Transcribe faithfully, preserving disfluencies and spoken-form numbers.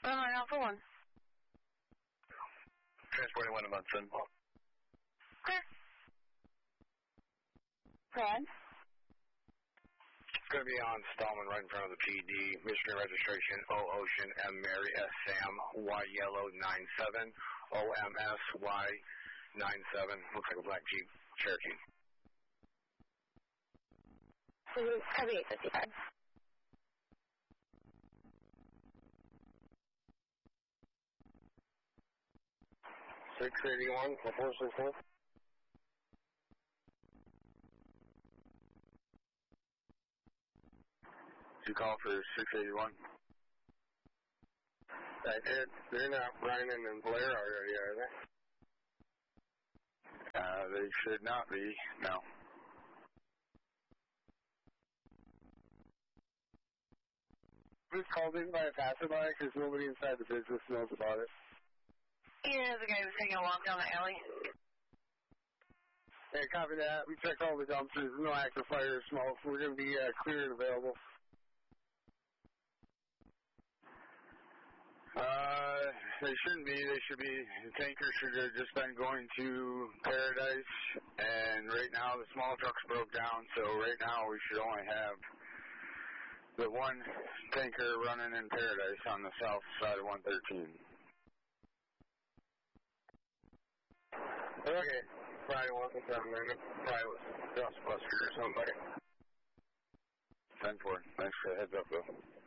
One nine Alpha One. Transporting one to Munson. Clear. Go ahead. It's going to be on Stallman right in front of the P D. Michigan registration O Ocean M Mary S Sam Y Yellow nine seven O M S Y nine seven. Looks like a black Jeep Cherokee. Copy eight fifty-five. six eighty-one, four six one. Did you call for six eighty-one? I did. They're not Ryan and Blair already, are they? Uh, they should not be, no. Who's called in by a passerby? Because nobody inside the business knows about it. Yeah, the guy was taking a walk down the alley. Hey, copy that. We checked all the dumpsters. No active fire or smoke. We're going to be uh, clear and available. Uh, they shouldn't be. They should be. The tankers should have just been going to Paradise, and right now the small trucks broke down, so right now we should only have the one tanker running in Paradise on the south side of one thirteen. Okay. Probably wasn't something in it. Probably was Dustbuster or somebody. ten four. Thanks for the heads up, though.